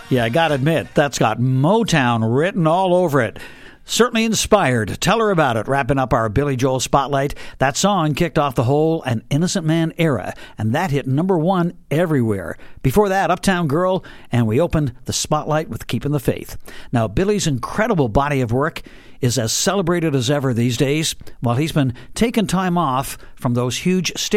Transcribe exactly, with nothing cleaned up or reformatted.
Yeah, I gotta admit, that's got Motown written all over it. Certainly inspired. Tell her about it. Wrapping up our Billy Joel Spotlight. That song kicked off the whole An Innocent Man era, and that hit number one everywhere. Before that, Uptown Girl, and we opened the Spotlight with Keeping the Faith. Now, Billy's incredible body of work is as celebrated as ever these days, while he's been taking time off from those huge stage